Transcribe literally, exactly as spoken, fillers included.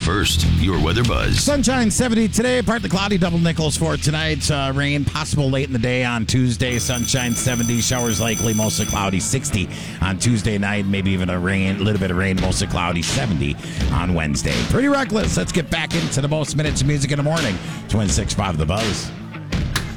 First, your weather buzz. Sunshine seventy today, partly cloudy, double nickels for tonight. Uh, rain possible late in the day on Tuesday. Sunshine seventy, showers likely, mostly cloudy. sixty on Tuesday night, maybe even a rain, a little bit of rain, mostly cloudy. seventy on Wednesday. Pretty reckless. Let's get back into the most minutes of music in the morning. Twin six five The Buzz.